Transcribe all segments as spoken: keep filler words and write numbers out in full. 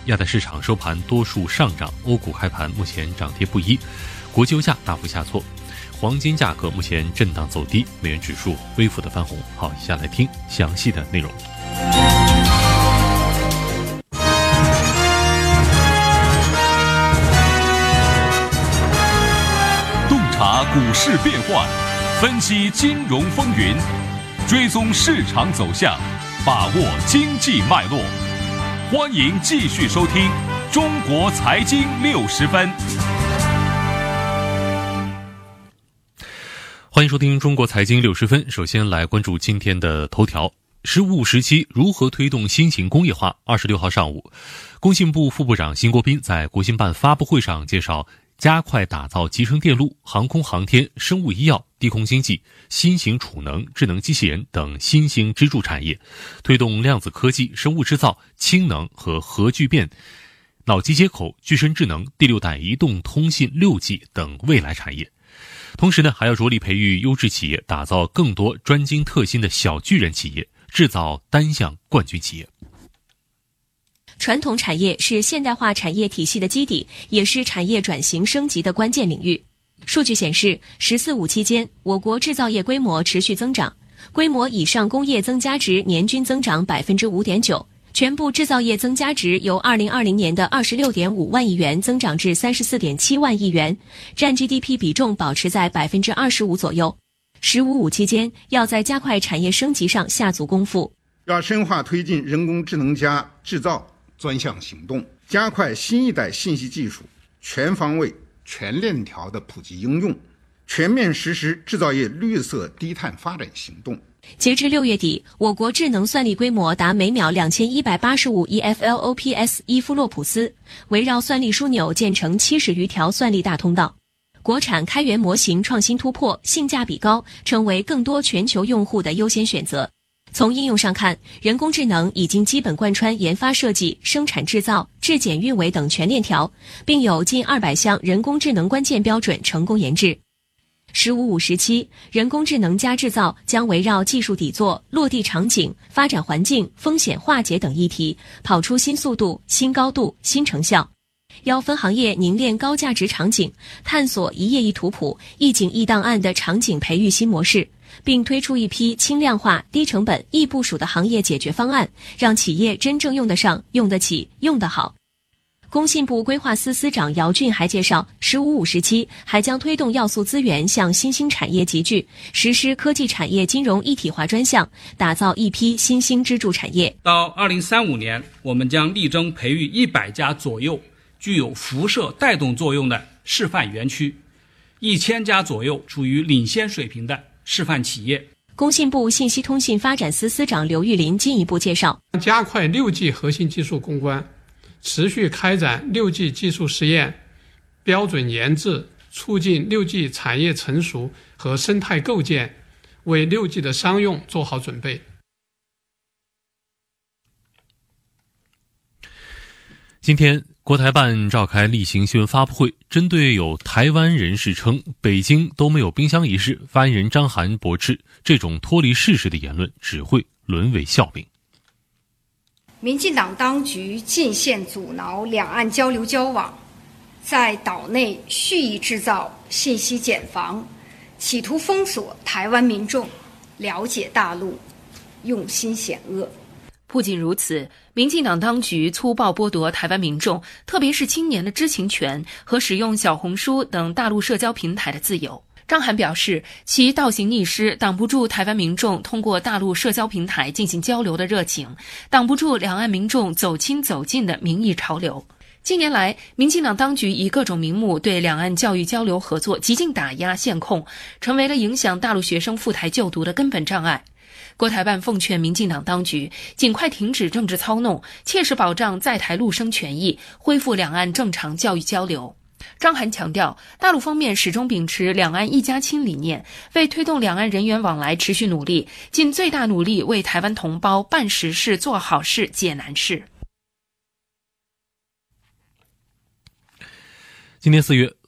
亚太市场收盘多数上涨，欧股开盘目前涨跌不一，国际油价大幅下挫，黄金价格目前震荡走低，美元指数微幅的翻红。好，以下来听详细的内容。 洞察股市变幻，分析金融风云，追踪市场走向，把握经济脉络。欢迎继续收听《中国财经六十分》。 欢迎收听《中国财经六十分》。首先来关注今天的头条：十五五时期如何推动新型工业化？二十六号上午，工信部副部长辛国斌在国新办发布会上介绍，加快打造集成电路、航空航天、生物医药、低空经济、新型储能、智能机器人等新兴支柱产业，推动量子科技、生物制造、氢能和核聚变、脑机接口、具身智能、第六代移动通信 六 G 等未来产业。同时呢，还要着力培育优质企业，打造更多专精特新的小巨人企业，制造单项冠军企业。 传统产业是现代化产业体系的基底，也是产业转型升级的关键领域。数据显示，十四五期间，我国制造业规模持续增长，规模以上工业增加值年均增长 百分之五点九， 全部制造业增加值由二零二零年的 二十六点五万亿元增长至 三十四点七万亿元，占 G D P 比重保持在 百分之二十五 左右。十五五期间，要在加快产业升级上下足功夫， 要深化推进人工智能加制造专项行动，加快新一代信息技术全方位、全链条的普及应用，全面实施制造业绿色低碳发展行动。 截至六月底，我国智能算力规模达每秒两千一百八十五 E F L O P S 伊夫洛普斯，围绕算力枢纽建成七十余条算力大通道。国产开源模型创新突破，性价比高，成为更多全球用户的优先选择。从应用上看，人工智能已经基本贯穿研发设计、生产制造、质检运维等全链条，并有近二百项人工智能关键标准成功研制。十五五时期，人工智能加制造将围绕技术底座、落地场景、发展环境、风险化解等议题，跑出新速度、新高度、新成效。要分行业凝练高价值场景，探索一页一图谱、一景一档案的场景培育新模式，并推出一批轻量化、低成本、易部署的行业解决方案，让企业真正用得上、用得起、用得好。工信部规划司司长姚俊还介绍，十五五时期还将推动要素资源向新兴产业集聚，实施科技产业金融一体化专项，打造一批新兴支柱产业。 到二零三五年，我们将力争培育一百家左右具有辐射带动作用的示范园区，一千家左右处于领先水平的示范企业。 工信部信息通信发展司司长刘玉林进一步介绍， 加快 六 G 核心技术攻关，持续开展 六 G 技术实验、标准研制，促进 六 G 产业成熟和生态构建，为 六 G 的商用做好准备。 今天国台办召开例行新闻发布会，针对有台湾人士称北京都没有冰箱一事，发言人张涵驳斥这种脱离事实的言论只会沦为笑柄。 民进党当局尽限阻挠两岸交流交往，在岛内蓄意制造信息茧房，企图封锁台湾民众了解大陆，用心险恶。 不仅如此，民进党当局粗暴剥夺台湾民众，特别是青年的知情权和使用小红书等大陆社交平台的自由。张涵表示，其倒行逆施，挡不住台湾民众通过大陆社交平台进行交流的热情，挡不住两岸民众走亲走近的民意潮流。近年来，民进党当局以各种名目对两岸教育交流合作极尽打压限控，成为了影响大陆学生赴台就读的根本障碍。国台办奉劝民进党当局尽快停止政治操弄，切实保障在台陆生权益，恢复两岸正常教育交流。张涵强调，大陆方面始终秉持两岸一家亲理念，为推动两岸人员往来持续努力，尽最大努力为台湾同胞办实事、做好事、解难事。 今年四月，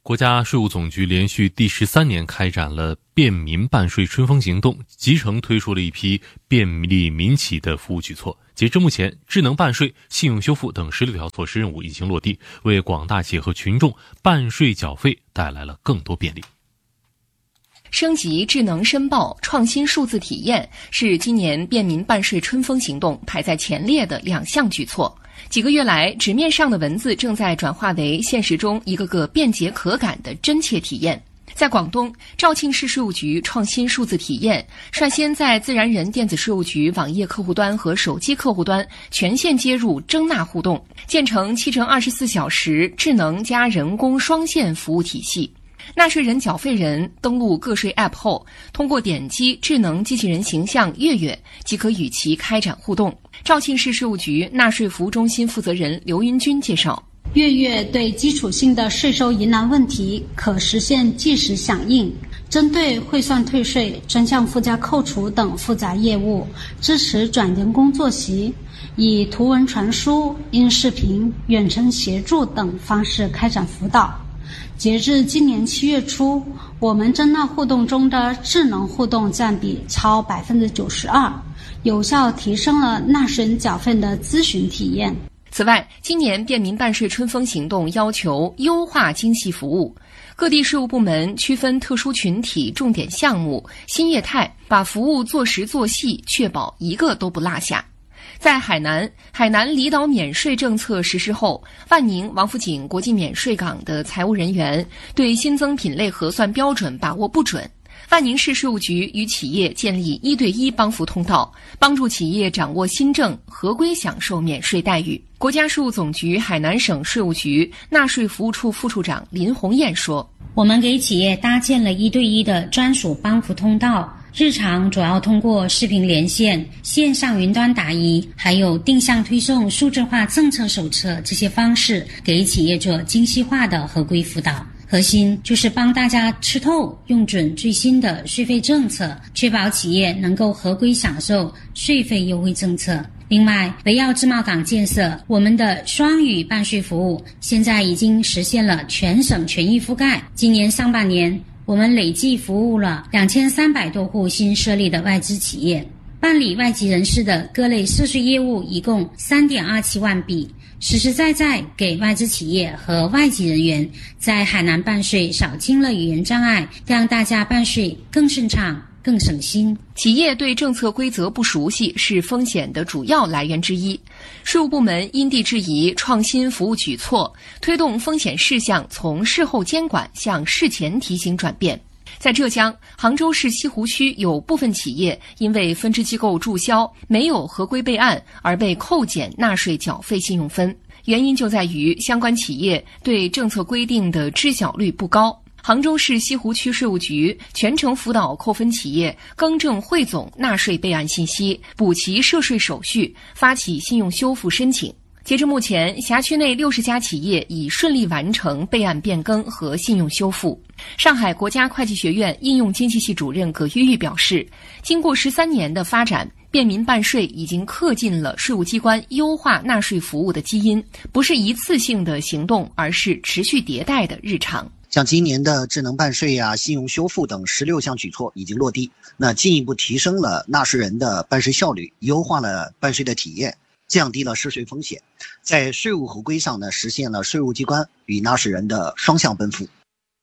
国家税务总局连续第十三年开展了便民办税春风行动，集成推出了一批便利民企的服务举措。截至目前，智能办税、信用修复等十六条措施任务已经落地，为广大企业和群众办税缴费带来了更多便利。 升级智能申报、创新数字体验是今年便民办税春风行动排在前列的两项举措。几个月来，纸面上的文字正在转化为现实中一个个便捷可感的真切体验。在广东，肇庆市税务局创新数字体验率先在自然人电子税务局网页客户端和手机客户端全线接入征纳互动，建成七乘二十四小时智能加人工双线服务体系。纳税人、缴费人登录个税 App 后，通过点击智能机器人形象月月即可与其开展互动。肇庆市税务局纳税服务中心负责人刘云军介绍， 月月对基础性的税收疑难问题可实现即时响应，针对汇算退税、专项附加扣除等复杂业务，支持转人工作息，以图文传输、音视频、远程协助等方式开展辅导。截至今年七月初，我们征纳互动中的智能互动占比超百分之九十二，有效提升了纳税人缴费的咨询体验。 此外，今年便民办税春风行动要求优化精细服务，各地税务部门区分特殊群体、重点项目、新业态，把服务做实做细，确保一个都不落下。在海南，海南离岛免税政策实施后，万宁王府井国际免税港的财务人员对新增品类核算标准把握不准。万宁市税务局与企业建立一对一帮扶通道，帮助企业掌握新政，合规享受免税待遇。国家税务总局海南省税务局纳税服务处副处长林红艳说， 我们给企业搭建了一对一的专属帮扶通道，日常主要通过视频连线、线上云端答疑，还有定向推送数字化政策手册这些方式，给企业做精细化的合规辅导。核心就是帮大家吃透、用准最新的税费政策，确保企业能够合规享受税费优惠政策。另外，围绕自贸港建设，我们的双语办税服务现在已经实现了全省全域覆盖。今年上半年，我们累计服务了两千三百多户新设立的外资企业，办理外籍人士的各类涉税业务一共 三点二七万笔，实实在在给外资企业和外籍人员在海南办税扫清了语言障碍，让大家办税更顺畅、更省心。 企业对政策规则不熟悉是风险的主要来源之一。税务部门因地制宜创新服务举措，推动风险事项从事后监管向事前提醒转变。在浙江，杭州市西湖区有部分企业因为分支机构注销没有合规备案而被扣减纳税缴费信用分，原因就在于相关企业对政策规定的知晓率不高。杭州市西湖区税务局全程辅导扣分企业更正汇总纳税备案信息，补齐涉税手续，发起信用修复申请。截至目前，辖区内六十家企业已顺利完成备案变更和信用修复。上海国家会计学院应用经济系主任葛玉玉表示，经过十三年的发展，便民办税已经刻进了税务机关优化纳税服务的基因，不是一次性的行动，而是持续迭代的日常。 像今年的智能办税啊、信用修复等十六项举措已经落地，那进一步提升了纳税人的办税效率，优化了办税的体验，降低了涉税风险，在税务合规上呢，实现了税务机关与纳税人的双向奔赴。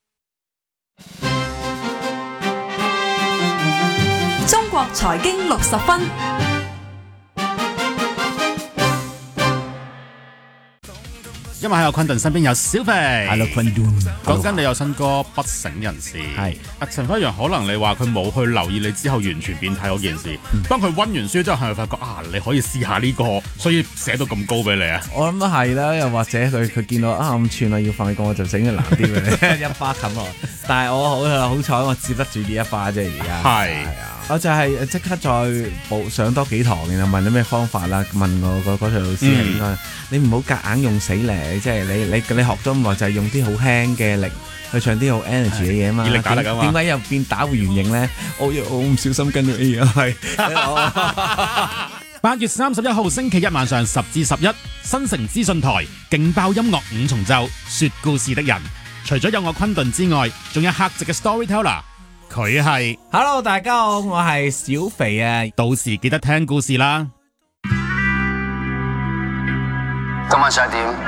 中國財經六十分。 因為喺阿昆頓身邊有小肥 ，Hello 昆頓， 講緊你有新歌《不省人事》，係阿陳輝陽，可能你話佢冇去留意你之後完全變態嗰件事，嗯、當佢溫完書之後，係咪發覺啊，你可以試下呢、這個，所以寫到咁高俾你啊？ 我諗都係啦，又或者佢佢見到啊咁串啦，要放你歌，我就整個難啲俾你，一巴冚我。但係我好好彩，我接得住呢一巴啫，而家係啊。我就係即刻再補上多幾堂，然後問咗咩方法啦？問我個嗰條老師係應該，嗯、你唔好夾硬用死嚟，即係你你你學咗咁耐就係用啲好輕嘅力去唱啲好 energy 嘅嘢啊嘛。熱力打力啊嘛。點解又變打回原形咧？我我唔小心跟到 A 啊，係。 八月三十一號星期一晚上十至十一，新城資訊台勁爆音樂五重奏，說故事的人。 除咗有我昆頓之外，仲有客席嘅 storyteller， 佢係 Hello 大家好，我係小肥啊， 到時記得聽故事啦。 今晚十一點